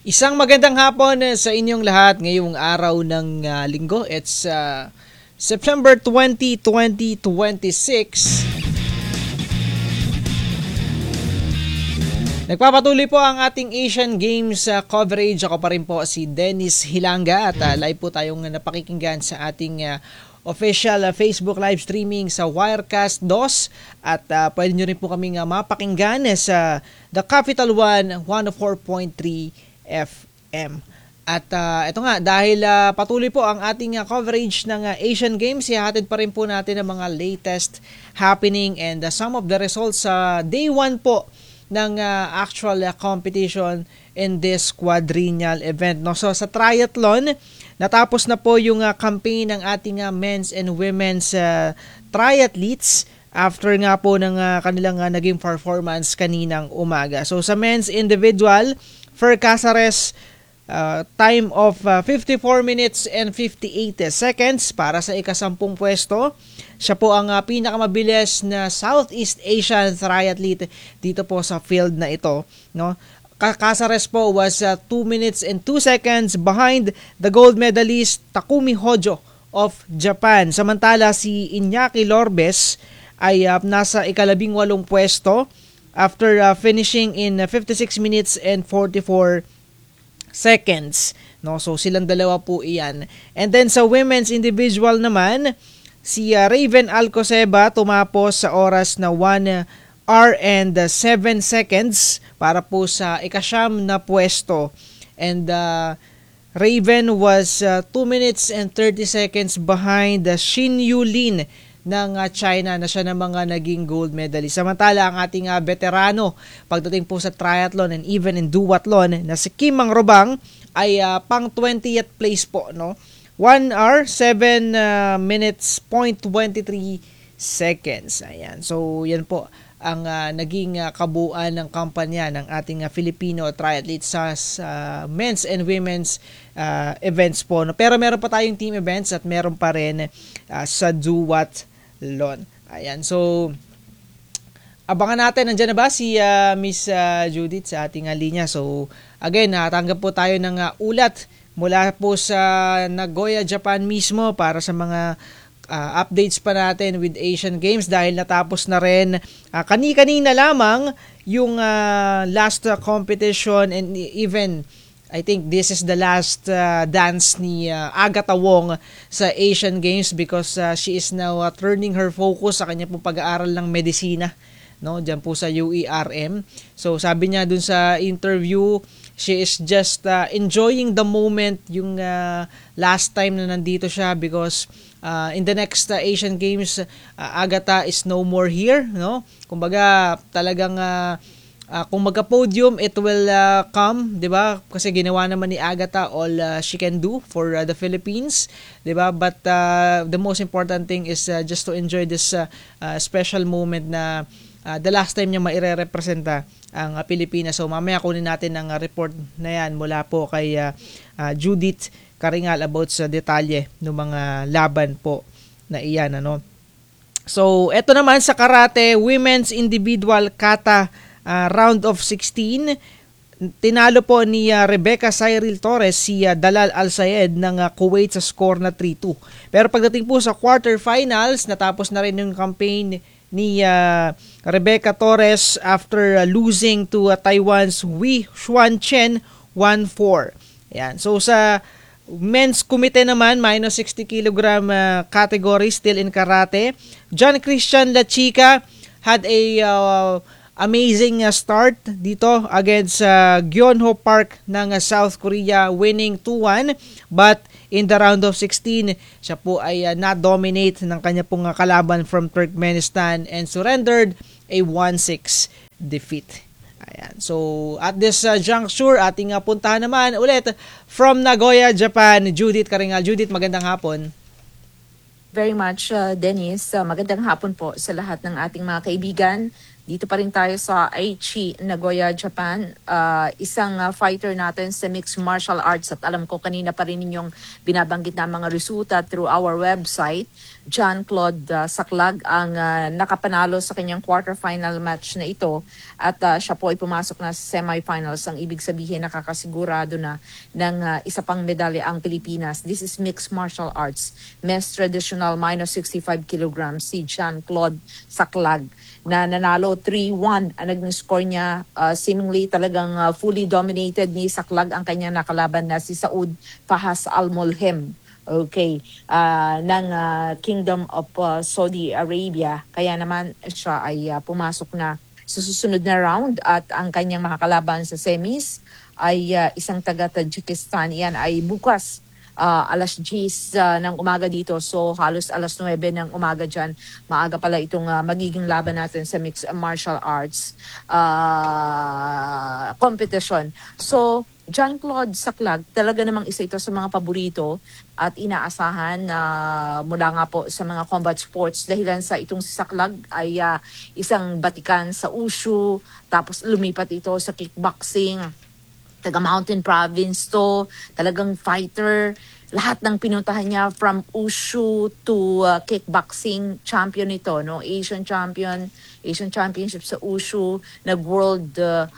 Isang magandang hapon sa inyong lahat ngayong araw ng linggo. It's September 20, 2026. Nagpapatuloy po ang ating Asian Games coverage. Ako pa rin po si Dennis Hilanga at live po tayong napakikinggan sa ating official Facebook live streaming sa Wirecast 2 at pwede nyo rin po kaming mapakinggan sa The Capital One 104.3 FM. At ito nga, dahil patuloy po ang ating coverage ng Asian Games, ihahatid pa rin po natin ang mga latest happening and some of the results sa day 1 po ng actual competition in this quadrennial event. No? So sa triathlon, natapos na po yung campaign ng ating men's and women's triathletes after nga po ng kanilang naging performance kaninang umaga. So sa men's individual, Fer Casares, time of 54 minutes and 58 seconds para sa ika-10 pwesto. Siya po ang pinakamabilis na Southeast Asian triathlete dito po sa field na ito. No? Casares po was 2 minutes and 2 seconds behind the gold medalist Takumi Hojo of Japan. Samantala si Iñaki Lorbes ay nasa ika-18 pwesto after finishing in 56 minutes and 44 seconds. No? So silang dalawa po iyan. And then sa women's individual naman, si Raven Alcoseba tumapos sa oras na 1 hour and 7 seconds para po sa ika-9 na pwesto. And Raven was 2 minutes and 30 seconds behind Shin Yulin ng China na siya ng mga naging gold medalist. Samantala ang ating veterano pagdating po sa triathlon and even in duathlon na si Kim Mangrobang ay pang 20th place po, no? 1 hour 7 minutes 0.23 seconds. Ayan. So yan po ang naging kabuuan ng kampanya ng ating Filipino triathletes sa men's and women's events po, no? Pero meron pa tayong team events at meron pa rin sa duathlon. Ayan. So abangan natin, nandiyan na ba si Miss Judith sa ating linya? So again, natanggap po tayo ng ulat mula po sa Nagoya, Japan mismo para sa mga updates pa natin with Asian Games dahil natapos na rin kani-kanina lamang yung last competition and even I think this is the last dance ni Agatha Wong sa Asian Games because she is now turning her focus sa kanya pong pag-aaral ng medisina, no, diyan po sa UERM. So sabi niya dun sa interview, she is just enjoying the moment yung last time na nandito siya because in the next Asian Games, Agatha is no more here, no? Kumbaga talagang kung magka-podium, it will come, 'di ba? Kasi ginawa naman ni Agatha all she can do for the Philippines, 'di ba? But the most important thing is just to enjoy this special moment na the last time niya maire-representa ang Pilipinas. So mamaya kunin natin ang report na yan mula po kay Judith Karingal about sa detalye ng mga laban po na iyan, ano. So eto naman sa karate, women's individual kata round of 16, tinalo po ni Rebecca Cyril Torres si Dalal Al Sayed ng Kuwait sa score na 3-2. Pero pagdating po sa quarterfinals, natapos na rin yung campaign ni Rebecca Torres after losing to Taiwan's Wei Xuan Chen 1-4. Yan. So sa men's kumite naman, minus 60 kg category, still in karate, John Christian Lachica had a amazing start dito against Gyeonho Park ng South Korea, winning 2-1, but in the round of 16, siya po ay na-dominate ng kanya pong kalaban from Turkmenistan and surrendered a 1-6 defeat. Ayan. So at this juncture, ating puntahan naman ulit from Nagoya, Japan, Judith Karingal. Judith, magandang hapon. Very much, Dennis. Magandang hapon po sa lahat ng ating mga kaibigan Dito pa rin tayo sa Aichi, Nagoya, Japan. Isang fighter natin sa mixed martial arts at alam ko kanina pa rin ninyong binabanggit na mga resulta through our website. Jean-Claude Saclag ang nakapanalo sa kanyang quarterfinal match na ito at siya po ay pumasok na sa semifinals. Ang ibig sabihin nakakasigurado na ng isa pang medalya ang Pilipinas. This is mixed martial arts. Men's traditional minus 65 kilograms si Jean-Claude Saclag na nanalo 3-1 ang naging score niya. Seemingly talagang fully dominated ni Saclag ang kanyang nakalaban na si Saud Fahas Al-Molhem. Okay, ng Kingdom of Saudi Arabia. Kaya naman siya ay pumasok na sa susunod na round at ang kanyang makakalaban sa semis ay isang taga Tajikistan. Yan ay bukas alas 10 ng umaga dito. So halos alas 9 ng umaga dyan. Maaga pala itong magiging laban natin sa mixed martial arts competition. So Jean-Claude Saclag, talaga namang isa ito sa mga paborito at inaasahan mula nga po sa mga combat sports dahilan sa itong si Saclag ay isang batikan sa Wushu, tapos lumipat ito sa kickboxing, taga Mountain Province to, talagang fighter. Lahat ng pinuntahan niya from Wushu to kickboxing, champion ito, no? Asian championship sa Wushu, nag-world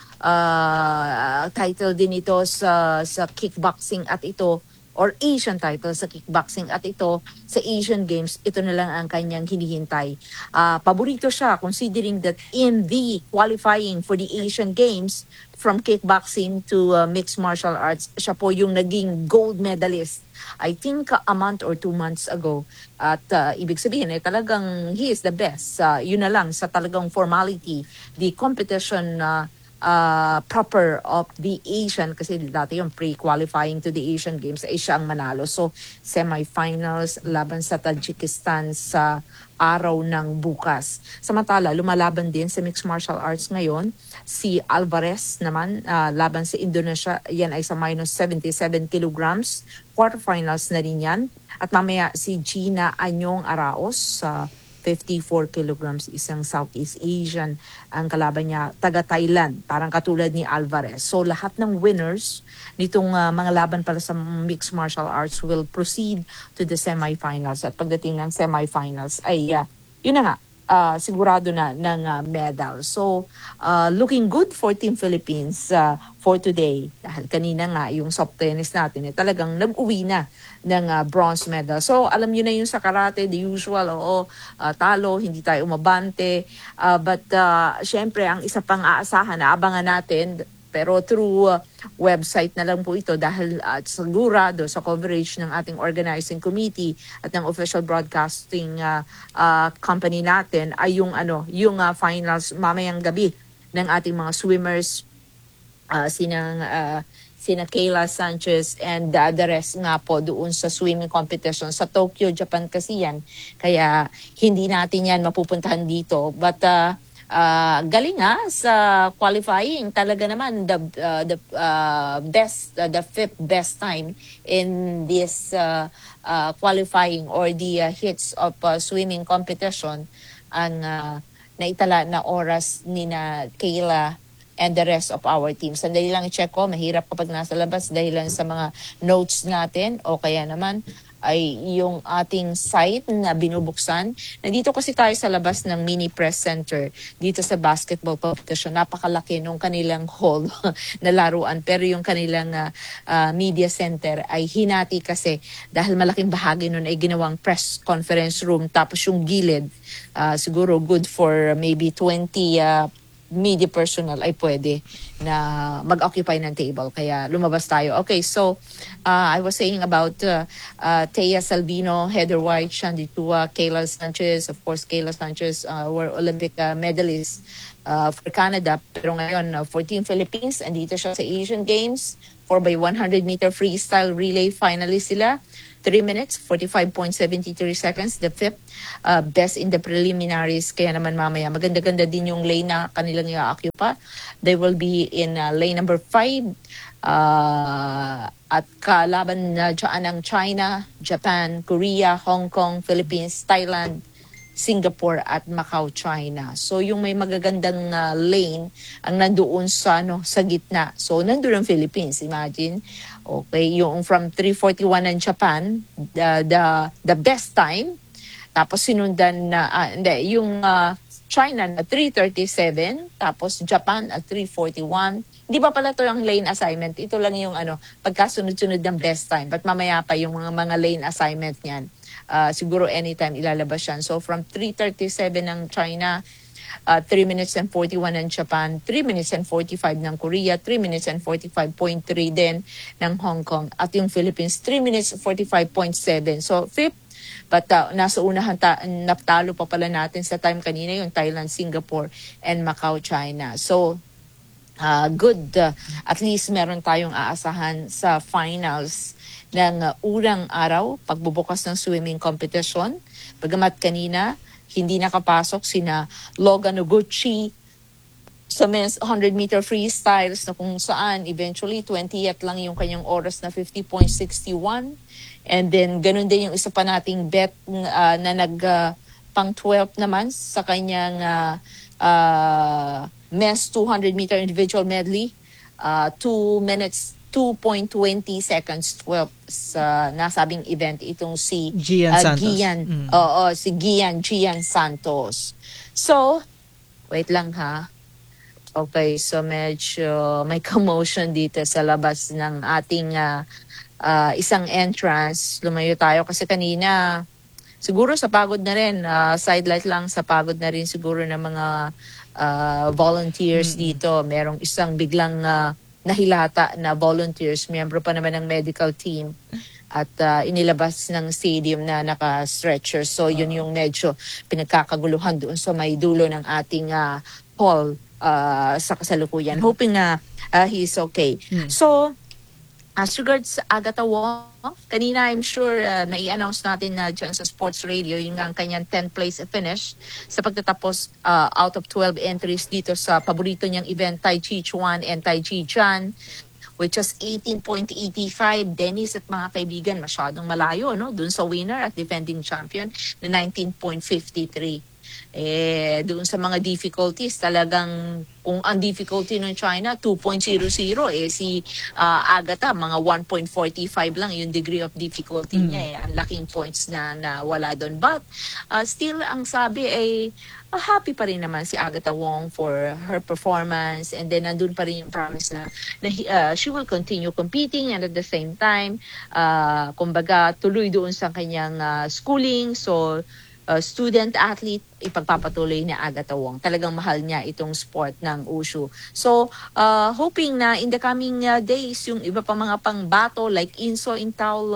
title din ito sa kickboxing at ito, or Asian title sa kickboxing at ito sa Asian Games, ito na lang ang kanyang hinihintay. Paborito siya considering that in the qualifying for the Asian Games from kickboxing to mixed martial arts, siya po yung naging gold medalist. I think a month or 2 months ago. At ibig sabihin, talagang he is the best. Yun na lang sa talagang formality, the competition proper of the Asian, kasi dati yung pre-qualifying to the Asian Games ay siya ang manalo. So, semifinals laban sa Tajikistan sa araw ng bukas. Samantala, lumalaban din sa mixed martial arts ngayon si Alvarez naman laban sa Indonesia. Yan ay sa minus 77 kilograms. Quarterfinals na rin yan. At mamaya si Gina Anyong Araos sa 54 kilograms, isang Southeast Asian ang kalaban niya, taga Thailand, parang katulad ni Alvarez. So lahat ng winners nitong mga laban pala sa mixed martial arts will proceed to the semifinals. At pagdating ng semifinals ay yun na nga, sigurado na ng medal. So, looking good for Team Philippines for today. Dahil kanina nga, yung soft tennis natin, talagang nag-uwi na ng bronze medal. So, alam nyo na yung sa karate, the usual, talo, hindi tayo umabante. But, syempre, ang isa pang aasahan, abangan natin, pero through website na lang po ito dahil sigurado sa coverage ng ating organizing committee at ng official broadcasting company natin ay yung finals mamayang gabi ng ating mga swimmers, sina Kayla Sanchez and the rest nga po doon sa swimming competition sa Tokyo, Japan kasi yan. Kaya hindi natin yan mapupuntahan dito. But galing sa qualifying, talaga naman the best, the fifth best time in this qualifying or the hits of swimming competition ang naitala na oras ni na Kayla and the rest of our team. Sandali lang i-check ko, mahirap kapag nasa labas dahil lang sa mga notes natin o kaya naman ay yung ating site na binubuksan. Nandito kasi tayo sa labas ng mini press center dito sa basketball competition. Napakalaki nung kanilang hall na laruan. Pero yung kanilang media center ay hinati kasi dahil malaking bahagi nun ay ginawang press conference room. Tapos yung gilid, siguro good for maybe 20 media personnel ay pwede na mag-occupy ng table. Kaya lumabas tayo. Okay, so I was saying about Thea Salvino, Heather White, Shandy Tua, Kayla Sanchez. Of course, Kayla Sanchez were Olympic medalists for Canada. Pero ngayon, for Team Philippines, andito siya sa Asian Games. 4x100 meter freestyle relay finalist sila. 3 minutes, 45.73 seconds. The fifth best in the preliminaries. Kaya naman mamaya, maganda-ganda din yung lane na kanilang i-occupy. They will be in lane number 5. At kalaban na dyan ang China, Japan, Korea, Hong Kong, Philippines, Thailand, Singapore at Macau, China. So yung may magagandang lane ang nandoon sa sa gitna. So nandoon ang Philippines, imagine. Okay, yung from 3:41 ng Japan, the best time. Tapos sinundan na hindi, yung China na 3:37, tapos Japan at 3:41. Di ba pala to ang lane assignment? Ito lang yung pagkasunod-sunod ng best time. But mamaya pa yung mga lane assignment niyan. Siguro anytime ilalabas yan. So from 3:37 ng China, 3 minutes and 41 ng Japan, 3 minutes and 45 ng Korea, 3 minutes and 45.3 din ng Hong Kong. At yung Philippines, 3 minutes 45.7. So fifth, but nasa unahan naptalo pa pala natin sa time kanina yung Thailand, Singapore, and Macau, China. So good, at least meron tayong aasahan sa finals ng unang araw, pagbubukas ng swimming competition. Bagamat kanina, hindi nakapasok sina Logan Noguchi sa men's 100-meter freestyles na kung saan eventually 20th lang yung kanyang oras na 50.61. And then ganun din yung isa pa nating bet na pang 12 naman sa kanyang men's 200-meter individual medley. 2 minutes 2.20 seconds 12 sa nasabing event itong si Gian Santos. Si Gian Santos. So, wait lang ha. Okay, so medyo may commotion dito sa labas ng ating isang entrance. Lumayo tayo kasi kanina siguro sa pagod na rin, sidelight lang sa pagod na rin siguro ng mga volunteers dito. Merong isang biglang nahilata na volunteers, miyembro pa naman ng medical team at inilabas ng stadium na naka-stretcher. So yun yung medyo pinagkakaguluhan doon sa may dulo ng ating hall sa kasalukuyan. Hoping he's okay. So as regards sa Agatha Wong, kanina I'm sure nai-announce natin na dyan sa Sports Radio yung ang kanyang 10th place finish sa pagtatapos out of 12 entries dito sa paborito niyang event, Tai Chi Chuan and Tai Chi Chan, which is 18.85. Dennis at mga kaibigan, masyadong malayo dun sa winner at defending champion na 19.53. Doon sa mga difficulties, talagang kung ang difficulty ng China 2.00, si Agatha mga 1.45 lang yung degree of difficulty niya. Ang laking points na wala doon, but still ang sabi ay happy pa rin naman si Agatha Wong for her performance, and then nandun pa rin yung promise na she will continue competing, and at the same time kumbaga tuloy doon sa kanyang schooling. So student athlete, ipagpapatuloy ni Agatha Wong. Talagang mahal niya itong sport ng Wushu. So, hoping na in the coming days, yung iba pa mga pangbato like Inso in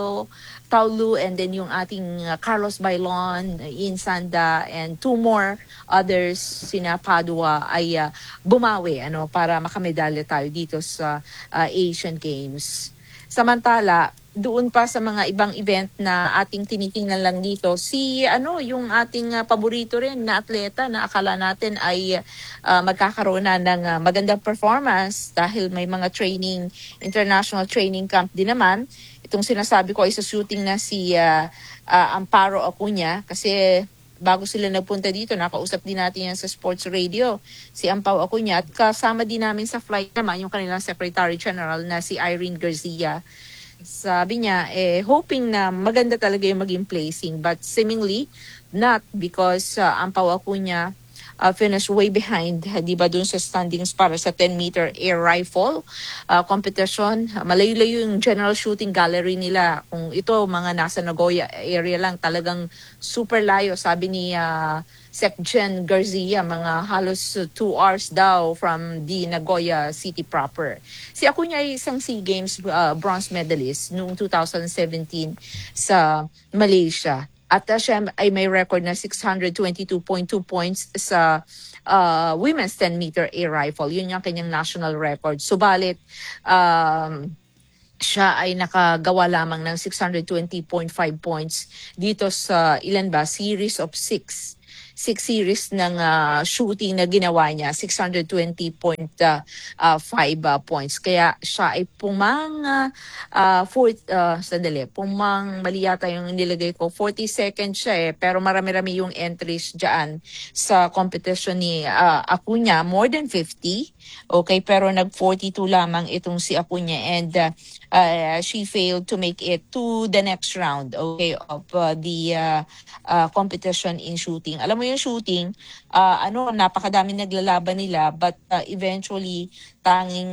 Taolu, and then yung ating Carlos Bailon, Insanda, and 2 more others, sina Padua, ay bumawi para makamedalya tayo dito sa Asian Games. Samantala, doon pa sa mga ibang event na ating tinitingnan lang dito, yung ating paborito rin na atleta na akala natin ay magkakaroon na ng magandang performance dahil may mga international training camp din naman. Itong sinasabi ko ay sa shooting na si Amparo Acuña, kasi bago sila nagpunta dito, nakausap din natin yan sa Sports Radio, si Ampao Acuña, at kasama din namin sa flight naman yung kanilang Secretary General na si Irene Garcia. Sabi niya, hoping na maganda talaga yung maging placing, but seemingly not, because Ampao Acuña finished way behind, di ba, dun sa standings para sa 10-meter air rifle competition. Malayo-layo yung general shooting gallery nila. Kung ito, mga nasa Nagoya area lang, talagang super layo. Sabi ni Sec Jen Garcia, mga halos 2 hours daw from the Nagoya city proper. Si Acuña ay isang SEA Games bronze medalist noong 2017 sa Malaysia. At siya ay may record na 622.2 points sa women's 10-meter air rifle. Yun yung kanyang national record. Subalit, siya ay nakagawa lamang ng 620.5 points dito sa series of 6 series ng shooting na ginawa niya, 620.5 points. Kaya siya ay mali yata yung nilagay ko, 42nd siya pero marami-rami yung entries dyan sa competition ni Acuna, more than 50. Okay, pero nag-42 lamang itong si Acuna, and she failed to make it to the next round, okay, of the competition in shooting. Alam mo yung shooting, napakadami naglalaban nila, but eventually tanging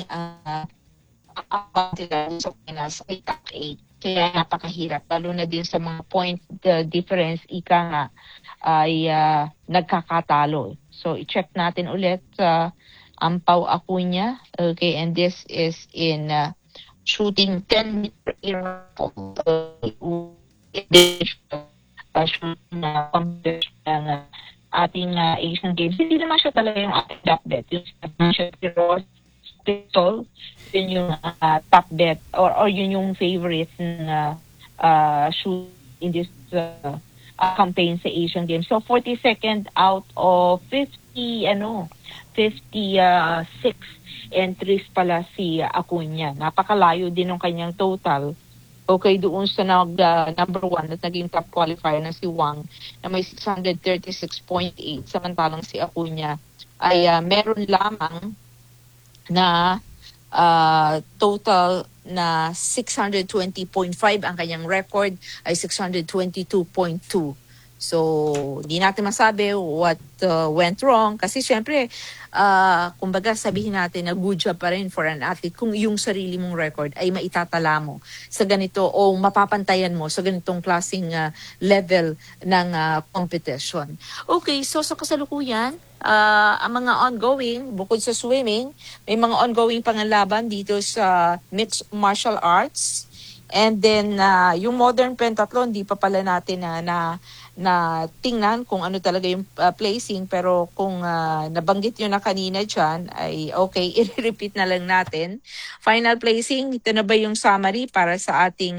sila sa Pinas ay top 8. Kaya napakahirap, lalo na din sa mga point difference, ika nga, ay nagkakatalo. So, i-check natin ulit sa Ampaw Acuna. Okay, and this is in shooting 10-meter air rifle. Shooting na competition ng ating Asian Games. Hindi naman siya talaga yung ating top bet. Yung siya si Ross Pistol, yun yung top bet or yun yung favorite na shoot in this campaign sa Asian Games. So 42nd out of 56 entries pala si Acuna. Napakalayo din ng kanyang total. Okay, doon sa number 1 at naging top qualifier na si Wang na may 636.8, samantalang si Acuna ay meron lamang na total na 620.5. Ang kanyang record ay 622.2. So, di natin masabi what went wrong kasi syempre, kumbaga sabihin natin na good job pa rin for an athlete kung yung sarili mong record ay maitatala mo sa ganito o mapapantayan mo sa ganitong klaseng level ng competition. Okay, so sa kasalukuyan, ang mga ongoing, bukod sa swimming, may mga ongoing pangalaban dito sa mixed martial arts. And then, yung modern pentathlon, di pa pala natin na tingnan kung ano talaga yung placing. Pero kung nabanggit nyo na kanina dyan, ay okay, i-repeat na lang natin. Final placing, ito na ba yung summary para sa ating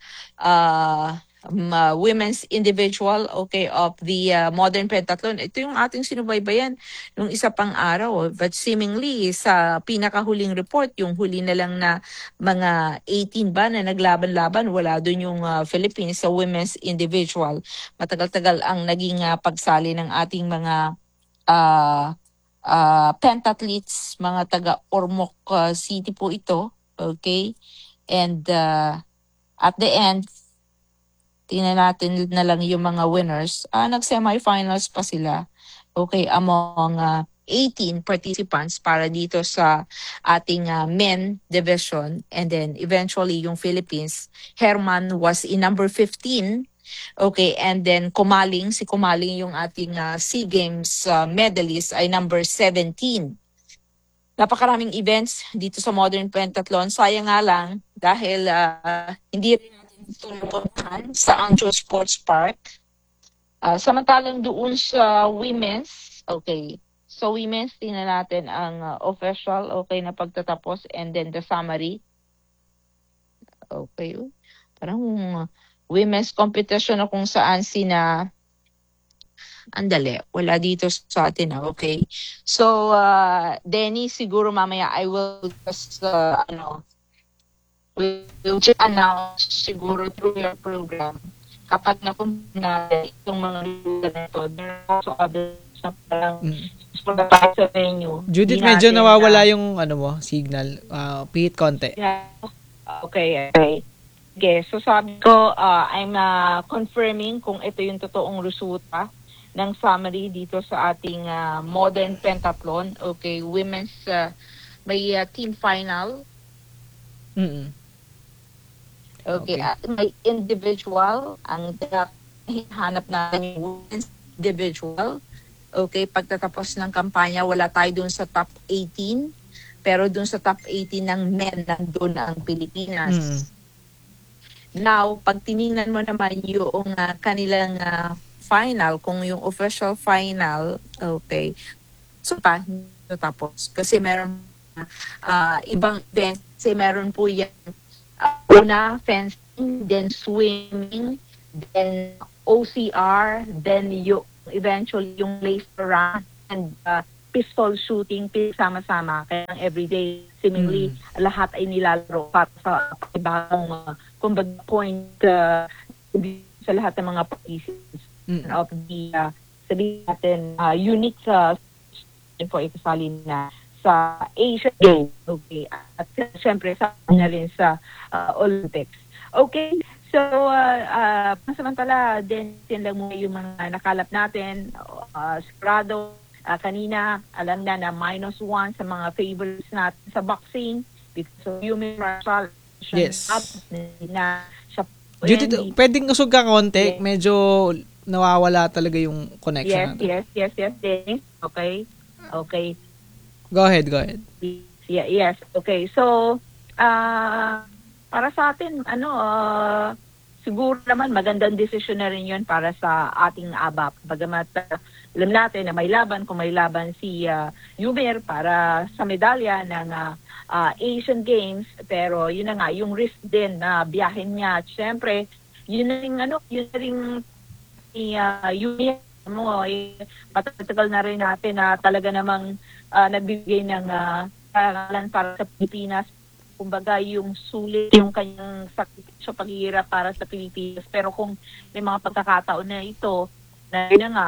women's individual, okay, of the modern pentathlon. Ito yung ating sinubaybayan nung isa pang araw. But seemingly, sa pinakahuling report, yung huli na lang na mga 18 ba na naglaban-laban, wala dun yung Philippines sa women's individual. Matagal-tagal ang naging pagsali ng ating mga pentathletes, mga taga Ormoc City po ito. Okay? And at the end, tingnan natin na lang yung mga winners. Nag-semifinals pa sila. Okay, among 18 participants para dito sa ating men division. And then eventually yung Philippines, Herman was in number 15. Okay, and then si Kumaling yung ating SEA Games medalist ay number 17. Napakaraming events dito sa modern pentathlon. Sayang nga lang dahil hindi rin natin ito napuntahan sa Anjo Sports Park. Samantalang doon sa women's, okay. So women's, tingnan natin ang official, okay, na pagtatapos, and then the summary. Okay. Parang women's competition na kung saan andali, wala dito sa atin, okay. So, Denny, siguro mamaya I will just, we'll just announce siguro through your program kapag napunta na itong mga lugar na ito. There are also others na parang sa venue. Judith, medyo nawawala yung signal. Pihit konti. Yeah. Okay. Okay, so sabi ko, I'm confirming kung ito yung totoong resulta ng summary dito sa ating modern pentathlon. Okay, women's may team final. Mm-mm. Okay, may individual. Ang hanap natin yung women's individual. Okay, pagtatapos ng kampanya, wala tayo dun sa top 18. Pero dun sa top 18 ng men, nandun ang Pilipinas. Mm-mm. Now, pag tinignan mo naman yung kanilang final, kung yung official final, okay, so tapos. Kasi meron ibang events, kasi meron po yan una, fencing, then swimming, then OCR, then eventually yung laser run and pistol shooting sama-sama. Kaya everyday, seemingly, lahat ay nilalaro para sa ibang kumbaga point sa lahat ng mga participants of the sabihin natin unique for ikasali na sa Asian Games. Okay. At syempre sa na rin sa Olympics. Okay. So, pansamantala, din lang muna yung mga nakalap natin. Sigurado, kanina, alam na -1 sa mga favorites natin sa boxing because of human martial Yes. na siya. Judy, pwedeng usog ka konti. Yes. Medyo nawawala talaga yung connection natin. Yes, Dennis. Okay. Go ahead. Yes. Okay. So, para sa atin, siguro naman magandang desisyon na rin yun para sa ating ABAP. Bagamat alam natin na kung may laban si Yumer para sa medalya ng Asian Games, pero yun na nga, yung risk din na biyahin niya. At syempre, yun na rin Yumer, patatagal na rin natin na talaga namang nagbibigay ng karangalan para sa Pilipinas. Kumbaga, yung sulit, yung kanyang sakripisyo paghihirap para sa Pilipinas. Pero kung may mga pagkakataon na ito, na yun na nga,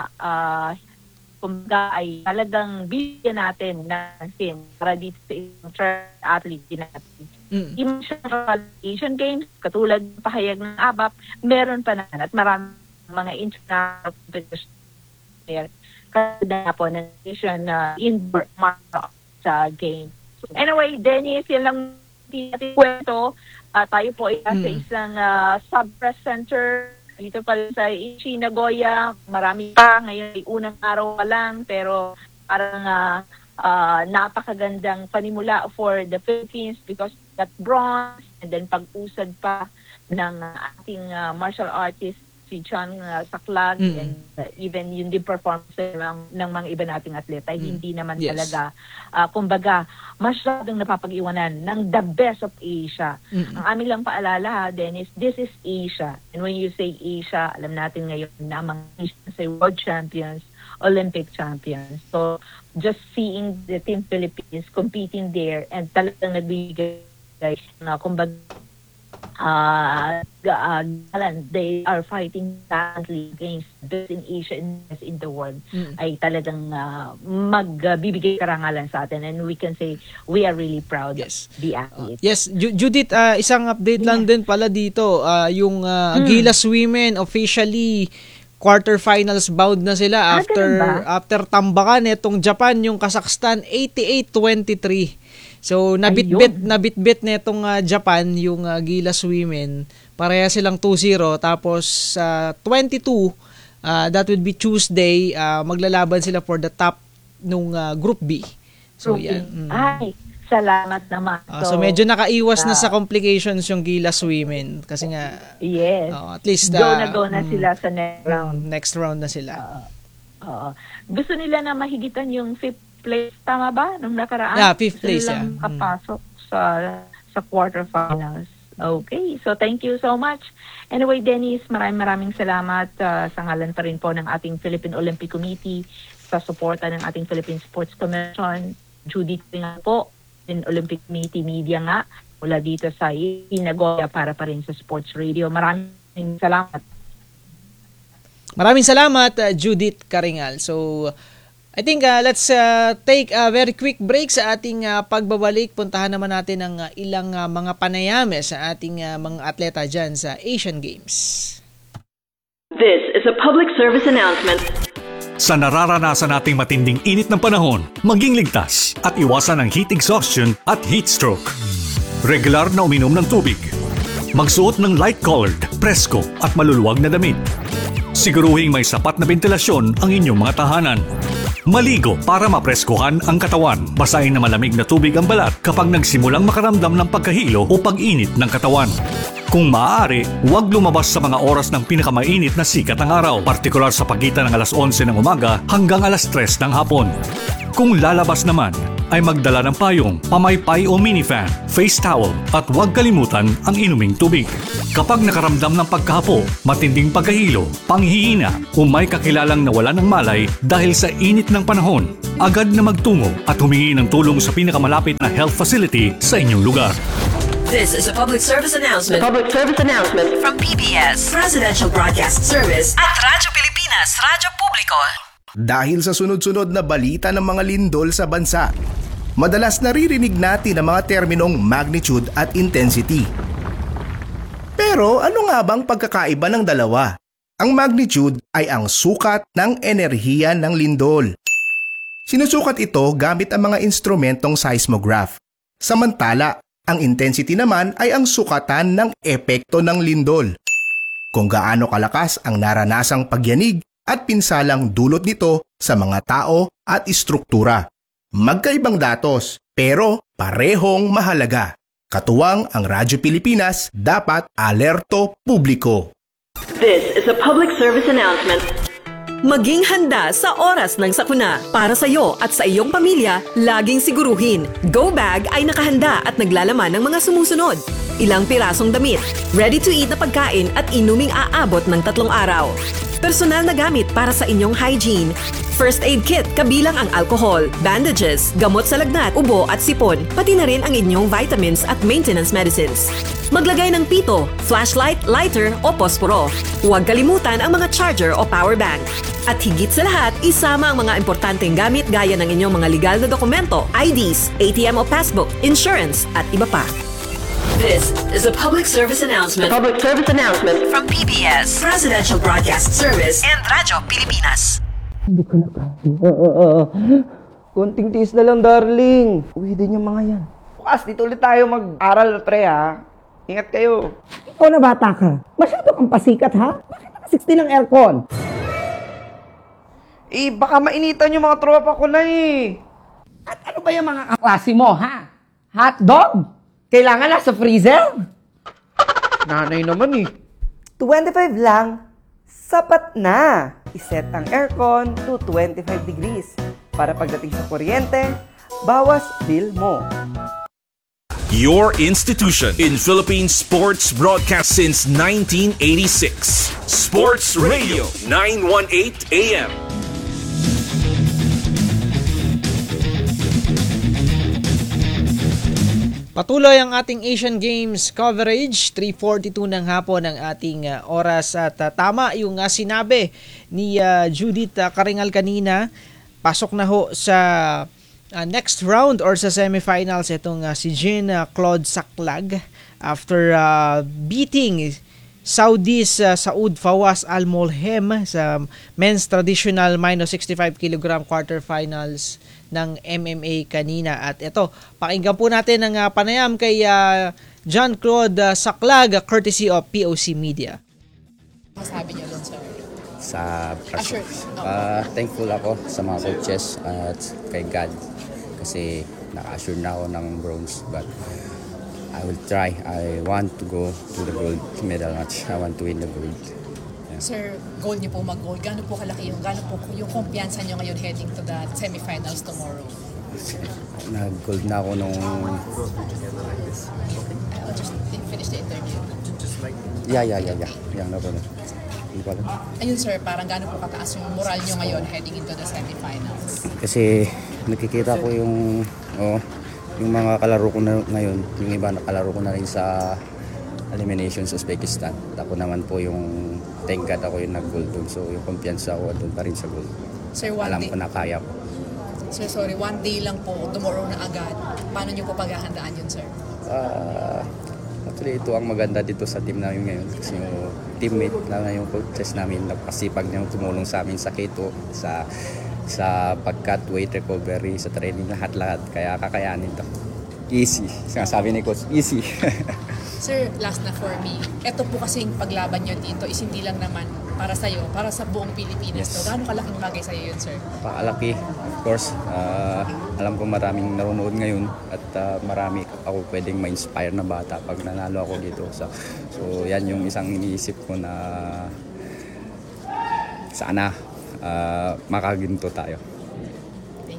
kumbaga ay talagang bigyan natin natin para dito sa isang athlete din natin. Even siya Asian Games, katulad ng pahayag ng ABAP, meron pa na at maraming mga international competition there. Kada po na nation indoor martial sa game. Anyway, Dennis, yan lang natin kwento. Tayo po ay sa isang sub-press center dito pa sa Ichi, Nagoya. Marami pa. Ngayon ay unang araw pa lang. Pero parang napakagandang panimula for the Philippines because that bronze and then pag-usad pa ng ating martial artist si John Saclag and even yung di performance ng mga iba nating atleta hindi naman talaga kumbaga masyadong napapag-iwanan ng the best of Asia. Ang aming lang paalala, Dennis, this is Asia, and when you say Asia, alam natin ngayon na mga say world champions, Olympic champions. So just seeing the Team Philippines competing there and talagang nagbibigay kumbaga they are fighting constantly against best in Asia and best in the world ay talagang magbibigay karangalan sa atin, and we can say we are really proud of the athletes. Yes, Judith, isang update lang din pala dito, yung Gilas Women officially quarterfinals bound na sila after tambakan itong Japan yung Kazakhstan 88-23. So nabitbit nitong Japan yung Gilas Women. Pareha silang 2-0 tapos 22 that would be Tuesday, maglalaban sila for the top nung Group B. So yan. Ay, salamat naman. So medyo nakaiwas na sa complications yung Gilas Women kasi nga at least go na sila sa next round na sila. Gusto nila na mahigitan yung 5th place, tama ba? Nung nakaraan? Yeah, 5th place. Kapasok sa quarterfinals. Okay, so thank you so much. Anyway, Dennis, maraming salamat sa ngalan pa rin po ng ating Philippine Olympic Committee sa suporta ng ating Philippine Sports Commission. Judith nga po, in Olympic Committee Media nga, mula dito sa Nagoya para pa rin sa Sports Radio. Maraming salamat. Maraming salamat, Judith Karingal. So, I think let's take a very quick break sa ating pagbabalik. Puntahan naman natin ang ilang mga panayame sa ating mga atleta dyan sa Asian Games. This is a public service announcement. Sa nararanasan nating matinding init ng panahon, maging ligtas at iwasan ang heat exhaustion at heat stroke. Regular na uminom ng tubig. Magsuot ng light-colored, presko at maluluwag na damit. Siguruhing may sapat na ventilasyon ang inyong mga tahanan. Maligo para mapreskuhan ang katawan. Basahin na malamig na tubig ang balat kapag nagsimulang makaramdam ng pagkahilo o pag-init ng katawan. Kung maaari, huwag lumabas sa mga oras ng pinakamainit na sikat ng araw, partikular sa pagitan ng alas 11 ng umaga hanggang alas 3 ng hapon. Kung lalabas naman, ay magdala ng payong, pamaypay o minifan, face towel at huwag kalimutan ang inuming tubig. Kapag nakaramdam ng pagkahapo, matinding pagkahilo, panghihina o may kakilalang nawalan ng malay dahil sa init ng panahon, agad na magtungo at humingi ng tulong sa pinakamalapit na health facility sa inyong lugar. This is a public service announcement From PBS, Presidential Broadcast Service at Radyo Pilipinas, Radyo Publiko. Dahil sa sunod-sunod na balita ng mga lindol sa bansa, madalas naririnig natin ang mga terminong magnitude at intensity. Pero ano nga bang pagkakaiba ng dalawa? Ang magnitude ay ang sukat ng enerhiya ng lindol. Sinusukat ito gamit ang mga instrumentong seismograph. Samantala, ang intensity naman ay ang sukatan ng epekto ng lindol. Kung gaano kalakas ang naranasang pagyanig at pinsalang dulot nito sa mga tao at istruktura. Magkaibang datos, pero parehong mahalaga. Katuwang ang Radyo Pilipinas, dapat alerto publiko. This is a public service announcement. Maging handa sa oras ng sakuna. Para sa iyo at sa iyong pamilya, laging siguruhin, Go Bag ay nakahanda at naglalaman ng mga sumusunod. Ilang pirasong damit, ready-to-eat na pagkain at inuming aabot ng 3 araw. Personal na gamit para sa inyong hygiene. First aid kit kabilang ang alcohol, bandages, gamot sa lagnat, ubo at sipon, pati na rin ang inyong vitamins at maintenance medicines. Maglagay ng pito, flashlight, lighter o posporo. Huwag kalimutan ang mga charger o power bank. At higit sa lahat, isama ang mga importanteng gamit gaya ng inyong mga legal na dokumento, IDs, ATM o passbook, insurance at iba pa. This is a public service announcement from PBS, Presidential Broadcast Service and Radyo Pilipinas. Konting tiis na lang, darling. Uwi din yung mga yan. Bukas, dito ulit tayo mag-aral, pre, ha? Ingat kayo. Ikaw na bata ka. Masyado kang pasikat, ha? Bakit naka-60 ng aircon? Baka mainitan yung mga tropa ko na, At ano ba yung mga kaklase mo, ha? Hotdog? Kailangan nasa freezer? Nanay naman, 25 lang, sapat na. Iset ang aircon to 25 degrees para pagdating sa kuryente, bawas bill mo. Your institution in Philippine sports broadcast since 1986. Sports Radio 918 AM. Patuloy ang ating Asian Games coverage, 3:42 ng hapon ang ating oras at tama yung sinabi ni Judith Karingal kanina, pasok na ho sa next round or sa semifinals itong si Jean-Claude Saclag after beating Saudis Saud Fawaz Al Molhem sa men's traditional minus 65 kg quarterfinals ng MMA kanina. At ito, pakinggan po natin ang panayam kay Jean-Claude Saclag courtesy of POC Media. Masabi niyo doon, sir? Thankful ako sa mga coaches at kay God kasi naka-assure na ako ng bronze, but I will try. I want to go to the gold medal match. I want to win the gold. Sir, goal niyo po mag-gold. Gaano po kalaki yung kumpiyansa niyo ngayon heading to the semifinals tomorrow? Nag-gold na ako nung... I'll just finish the interview. Yeah. Yang na po na. Ayun, sir, parang gaano po kataas yung moral niyo ngayon heading into the semifinals? Kasi nakikita ko yung mga kalaro ko na ngayon, yung iba na kalaro ko na rin sa elimination sa Uzbekistan. Ako naman po yung thank God ako yung nag-gold doon. So yung kumpiyansa ko doon pa rin sa gold. Sir, alam ko na kaya ko. Sir, sorry, one day lang po, tomorrow na agad. Paano niyo po paghahandaan yun, sir? Actually, ito ang maganda dito sa team namin ngayon. Kasi yung teammate na yung coaches namin, nagpasipag niya tumulong sa amin sa keto, sa pagkat, weight recovery, sa training, lahat-lahat. Kaya kakayanin to. Easy. Sabi ni coach, easy. Sir, last na for me. Ito po kasing paglaban nyo dito is hindi lang naman para sa'yo, para sa buong Pilipinas. Yes. So, gaano kalaking bagay sa'yo yun, sir? Pakalaki, of course. Alam ko maraming nanonood ngayon at marami ako pwedeng ma-inspire na bata pag nanalo ako dito. So yan yung isang iniisip ko na sana makaginto tayo. Thank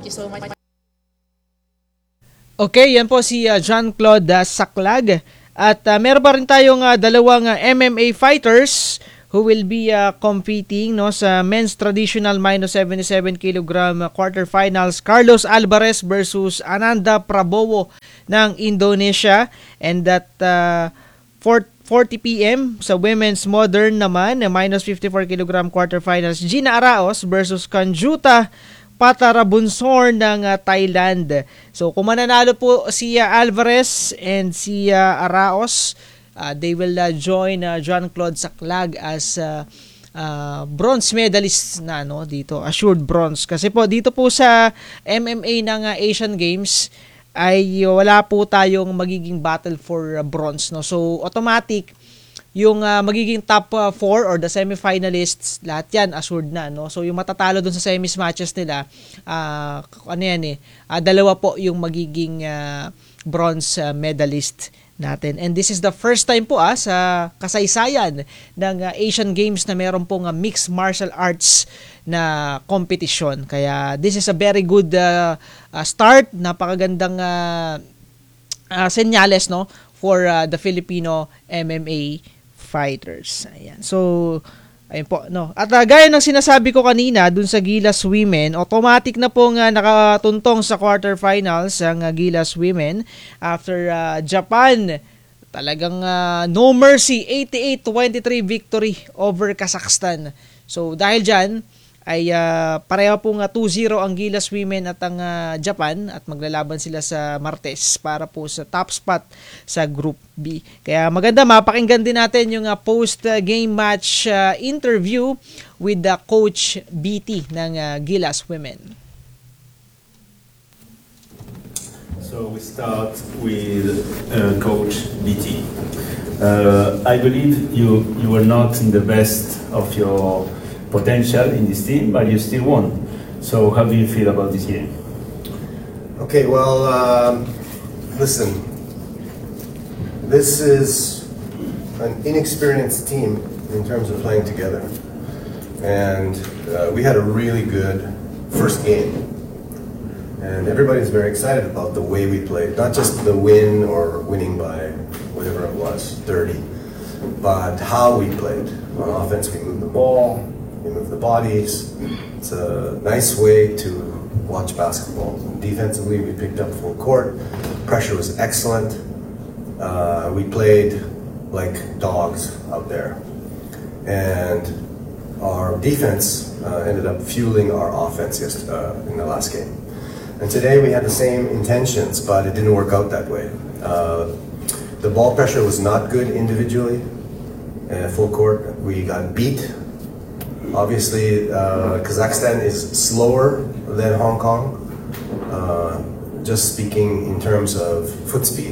you so much. Okay, yan po si Jean-Claude Saclag. At meron pa rin tayong dalawang MMA fighters who will be competing sa men's traditional minus 77 kilogram quarterfinals. Carlos Alvarez versus Ananda Prabowo ng Indonesia. And at 4:40 p.m. sa women's modern naman, minus 54 kilogram quarterfinals, Gina Araos versus Kanjuta Patarabunsor ng Thailand. So kung mananalo po si Alvarez and si Araos, they will join Jean-Claude Saclag as bronze medalist na dito, assured bronze. Kasi po dito po sa MMA ng Asian Games ay wala po tayong magiging battle for bronze, no. So automatic yung magiging top 4 or the semifinalists, lahat yan assured na, no. So yung matatalo dun sa semis matches nila, dalawa po yung magiging bronze medalist natin. And this is the first time po sa kasaysayan ng Asian Games na meron pong mixed martial arts na competition. Kaya this is a very good start, napakagandang senyales, no, for the Filipino MMA fighters. Ayan. So, ayun po, no. At gaya ng sinasabi ko kanina dun sa Gilas Women, automatic na pong nakatuntong sa quarterfinals ang Gilas Women after Japan. Talagang no mercy, 88-23 victory over Kazakhstan. So, dahil dyan, ay pareho pong 2-0 ang Gilas Women at ang Japan at maglalaban sila sa Martes para po sa top spot sa Group B. Kaya maganda, mapakinggan din natin yung post-game match interview with the Coach BT ng Gilas Women. So we start with Coach BT. I believe you were not in the best of your potential in this team, but you still won. So how do you feel about this game? Okay, well, listen, this is an inexperienced team in terms of playing together. And we had a really good first game. And everybody's very excited about the way we played, not just the win or winning by whatever it was, 30, but how we played. On offense, we moved the ball, we move the bodies. It's a nice way to watch basketball. Defensively, we picked up full court. Pressure was excellent. We played like dogs out there. And our defense ended up fueling our offense in the last game. And today we had the same intentions, but it didn't work out that way. The ball pressure was not good individually. Full court, we got beat. Obviously, Kazakhstan is slower than Hong Kong, just speaking in terms of foot speed.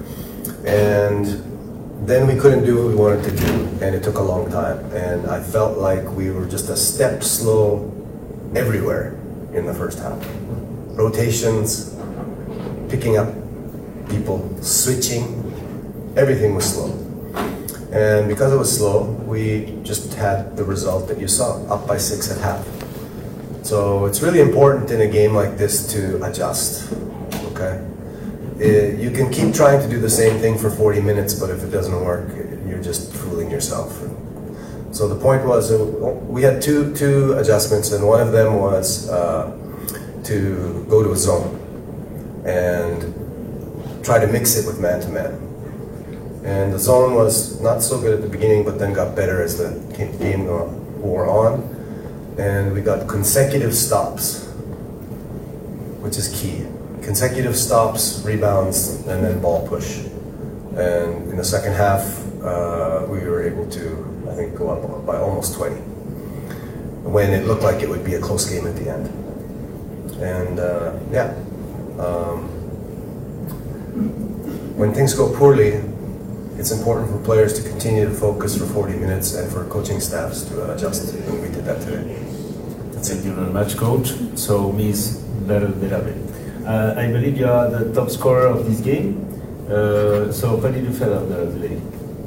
And then we couldn't do what we wanted to do, and it took a long time. And I felt like we were just a step slow everywhere in the first half. Rotations, picking up people, switching, everything was slow. And because it was slow, we just had the result that you saw, up by 6 at half. So it's really important in a game like this to adjust, okay? You can keep trying to do the same thing for 40 minutes, but if it doesn't work, you're just fooling yourself. So the point was, we had two adjustments, and one of them was to go to a zone and try to mix it with man-to-man. And the zone was not so good at the beginning, but then got better as the game wore on. And we got consecutive stops, which is key. Consecutive stops, rebounds, and then ball push. And in the second half, we were able to, I think, go up by almost 20, when it looked like it would be a close game at the end. And when things go poorly, it's important for players to continue to focus for 40 minutes and for coaching staffs to adjust, and we did that today. Thank you very much, Coach. So, Ms. Berabé, I believe you are the top scorer of this game. So, how did you feel after today?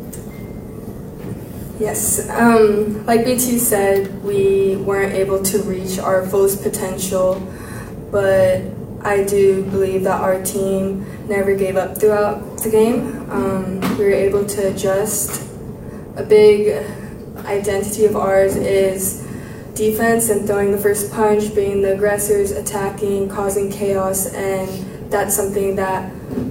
Yes, like BT said, we weren't able to reach our fullest potential. but I do believe that our team never gave up throughout the game. We were able to adjust. A big identity of ours is defense and throwing the first punch, being the aggressors, attacking, causing chaos, and that's something that